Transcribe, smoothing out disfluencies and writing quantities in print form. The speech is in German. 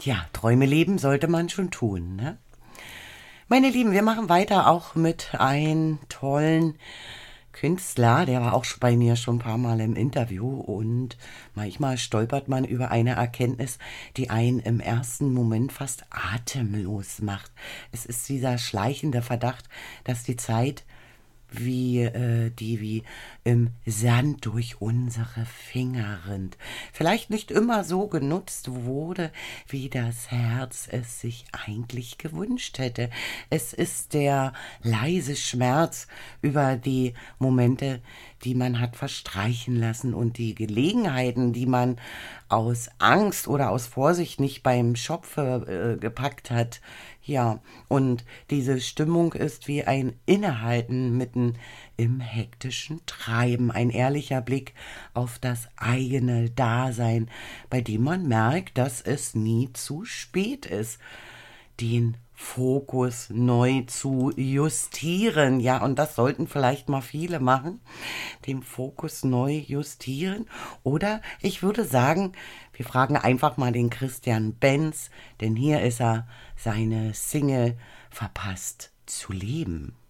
Ja, Träume leben sollte man schon tun, ne? Meine Lieben, wir machen weiter auch mit einem tollen Künstler, der war auch schon bei mir schon ein paar Mal im Interview und manchmal stolpert man über eine Erkenntnis, die einen im ersten Moment fast atemlos macht. Es ist dieser schleichende Verdacht, dass die Zeit wie im Sand durch unsere Finger rinnt. Vielleicht nicht immer so genutzt wurde, wie das Herz es sich eigentlich gewünscht hätte. Es ist der leise Schmerz über die Momente, die man hat verstreichen lassen und die Gelegenheiten, die man aus Angst oder aus Vorsicht nicht beim Schopfe gepackt hat. Ja, und diese Stimmung ist wie ein Innehalten mitten im hektischen Treiben, ein ehrlicher Blick auf das eigene Dasein, bei dem man merkt, dass es nie zu spät ist, den Fokus neu zu justieren. Ja, und das sollten vielleicht mal viele machen, den Fokus neu justieren. Oder ich würde sagen, wir fragen einfach mal den Christian Benz, denn hier ist er, seine Single Verpasst zu leben.